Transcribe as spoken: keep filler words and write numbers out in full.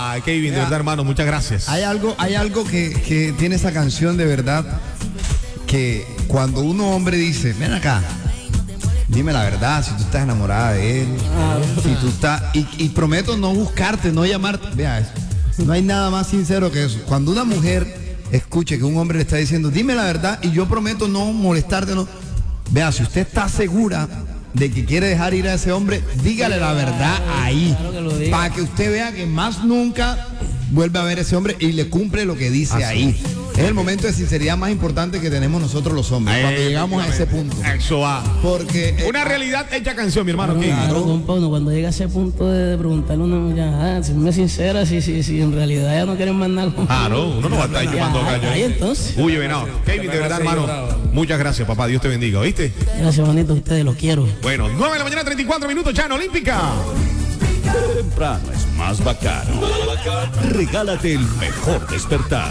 Ay, Kevin, de verdad, hermano, muchas gracias. Hay algo, hay algo que, que tiene esa canción de verdad, que cuando uno hombre dice, ven acá, dime la verdad, si tú estás enamorada de él, si tú estás, y, y prometo no buscarte, no llamarte, vea eso, no hay nada más sincero que eso. Cuando una mujer escuche que un hombre le está diciendo, dime la verdad, y yo prometo no molestarte, no, vea, si usted está segura de que quiere dejar ir a ese hombre, dígale la verdad ahí, para que usted vea que más nunca vuelve a ver a ese hombre y le cumple lo que dice Así. ahí. Es el momento de sinceridad más importante que tenemos nosotros los hombres, eh, cuando llegamos a ese punto. Eso va. Porque eh, una realidad hecha canción, mi hermano. Claro, claro, compa, uno cuando llega a ese punto de preguntarle a una mujer, ah, si me sincera, si, si, si en realidad ya no quieren más nada. Ah, no, uno no va a estar llamando a Ahí entonces. Uy, venado. Kevin, de verdad, hermano, muchas gracias, papá. Dios te bendiga, ¿viste? Gracias, bonito, ustedes lo quiero. Bueno, nueve de la mañana, treinta y cuatro minutos, ya en Olímpica. Temprano es más bacano. Regálate el mejor despertar.